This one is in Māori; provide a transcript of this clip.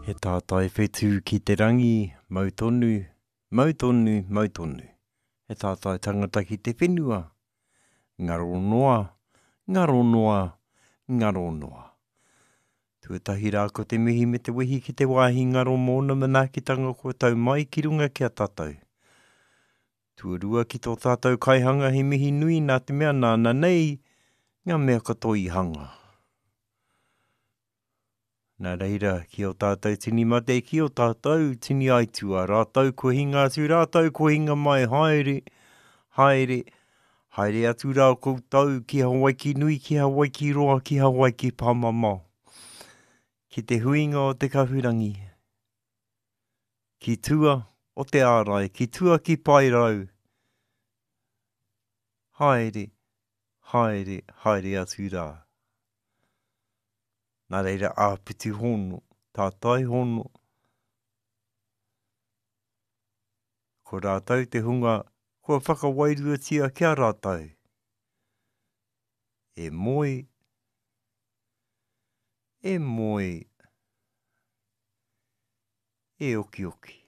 He tātai whetū ki te rangi, mautonu, mautonu, mautonu. He tātai tangata ki te whenua, ngaro noa, ngaro noa, ngaro noa. Tuatahi rā ko te mihi me te wehi ki te wāhi ngaro mōna manaakitanga kua tau mai ki runga ki a tātou. Tuarua ki tō tātou kaihanga he mihi nui nā te mea nāna nei, ngā mea katoi hanga. Nā reira, ki o tātou tini mate, ki o tātou tini aitua, rātou ko hinga atu, rātou ko hinga mai, haere, haere, haere atu rā koutou, ki Hawaii ki nui, ki Hawaii ki roa, ki Hawaii ki pāmama. Ki te huinga o te kahurangi, ki tua o te ārai, ki tua ki pairau. Haere, haere, haere atu rā. Nā reira āpiti hono, tātai hono. Ko rātou te hunga, kua whakawairua kia rātou. E moi, e moi, e oki oki.